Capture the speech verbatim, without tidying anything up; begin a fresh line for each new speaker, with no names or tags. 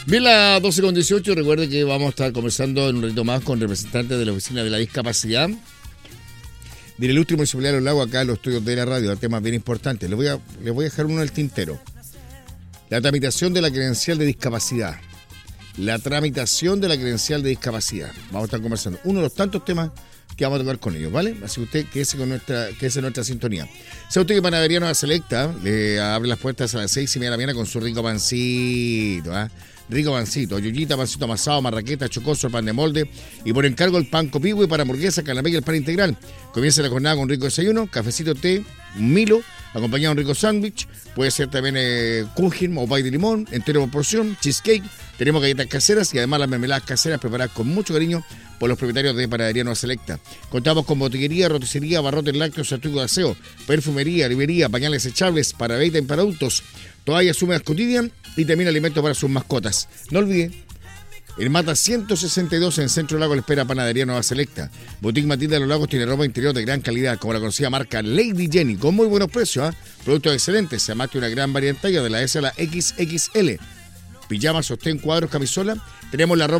Bien, las doce con dieciocho, recuerde que vamos a estar conversando en un ratito más con representantes de la Oficina de la Discapacidad de la Ilustre Municipalidad de Los Lagos, acá en los estudios de la radio, temas bien importantes. Les voy a, les voy a dejar uno en el tintero. La tramitación de la credencial de discapacidad. La tramitación de la credencial de discapacidad. Vamos a estar conversando. Uno de los tantos temas que vamos a tocar con ellos, ¿vale? Así que usted quédese con nuestra, quédese en nuestra sintonía. Sea usted que Panadería Nueva Selecta le abre las puertas a las seis y media de la mañana con su rico pancito, ¿ah? ¿eh? Rico pancito, yuyita, pancito amasado, marraqueta, chocoso, pan de molde y por encargo el pan copihue para hamburguesa, calamé y el pan integral. Comienza la jornada con rico desayuno, cafecito, té, un Milo, acompañado de un rico sándwich. Puede ser también eh, kuchen o pay de limón, entero por porción, cheesecake. Tenemos galletas caseras y además las mermeladas caseras preparadas con mucho cariño por los propietarios de Panadería Nueva Selecta. Contamos con botillería, roticería, barrotes lácteos, artículos de aseo, perfumería, librería, pañales echables para bebé y para adultos, toallas húmedas cotidian y también alimentos para sus mascotas. No olvide, en Mata ciento sesenta y dos en Centro Lago le espera Panadería Nueva Selecta. Boutique Matilda de los Lagos tiene ropa interior de gran calidad, como la conocida marca Lady Jenny, con muy buenos precios, ¿eh? Productos excelentes, además de una gran variedad de tallas de la S a la equis equis ele. Pijamas, sostén, cuadros, camisola. Tenemos la ropa